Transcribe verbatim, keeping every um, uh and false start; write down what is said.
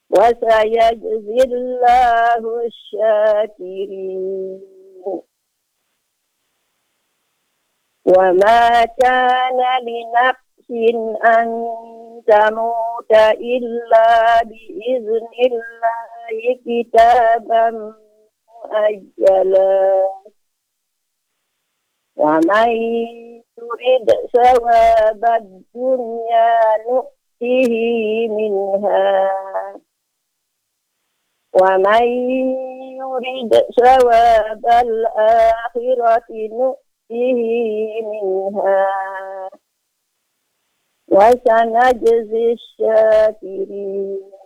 وسيجزي الله الشاكرين. وما كان لنفس أن تموت إلا بإذن الله كتابا مؤجلا. ومن يرد ثواب الدنيا نؤته منها ومن يرد ثواب الآخرة نؤته منها وسنجزي الشاكرين.